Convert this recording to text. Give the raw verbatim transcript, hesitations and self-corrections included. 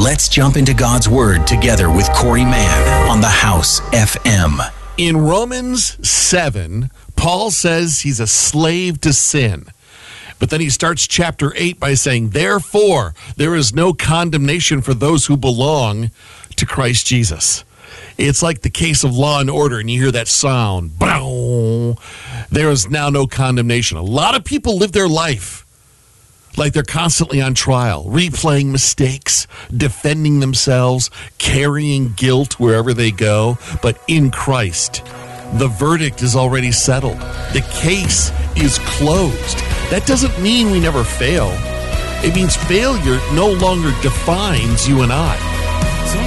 Let's jump into God's Word together with Corey Mann on the House F M. In Romans seven, Paul says he's a slave to sin. But then he starts chapter eight by saying, therefore, there is no condemnation for those who belong to Christ Jesus. It's like the case of Law and Order, and you hear that sound. Bow. There is now no condemnation. A lot of people live their life like they're constantly on trial, replaying mistakes, defending themselves, carrying guilt wherever they go. But in Christ, the verdict is already settled. The case is closed. That doesn't mean we never fail. It means failure no longer defines you and I.